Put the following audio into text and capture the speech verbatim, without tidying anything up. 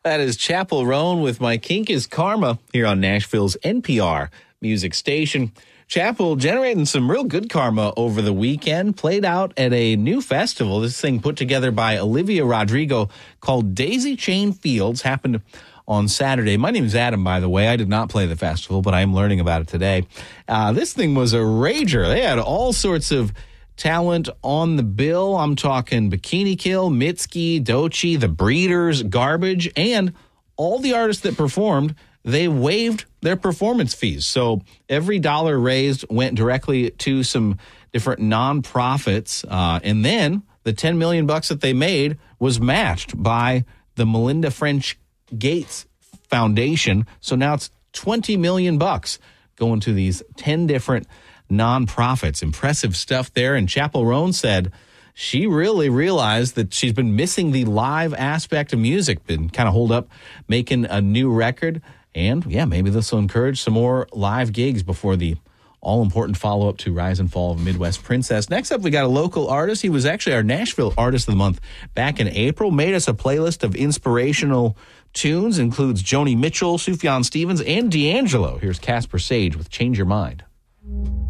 That is Chappell Roan with My Kink is Karma here on Nashville's N P R music station. Chappell generating some real good karma over the weekend, played out at a new festival. This thing put together by Olivia Rodrigo called Daisy Chain Fields happened on Saturday. My name is Adam, by the way. I did not play the festival, but I am learning about it today. Uh, this thing was a rager. They had all sorts of talent on the bill. I'm talking Bikini Kill, Mitski, Doechii, The Breeders, Garbage, and all the artists that performed, they waived their performance fees. So every dollar raised went directly to some different nonprofits. Uh, and then the ten million bucks that they made was matched by the Melinda French Gates Foundation. So now it's twenty million bucks going to these ten different nonprofits. Impressive stuff there. And Chappell Roan said she really realized that she's been missing the live aspect of music, been kind of holed up making a new record. And yeah, maybe this will encourage some more live gigs before the all-important follow-up to Rise and Fall of Midwest Princess. Next up, we got a local artist. He was actually our Nashville Artist of the Month back in April. Made us a playlist of inspirational tunes. Includes Joni Mitchell, Sufjan Stevens, and D'Angelo. Here's Casper Sage with Change Your Mind.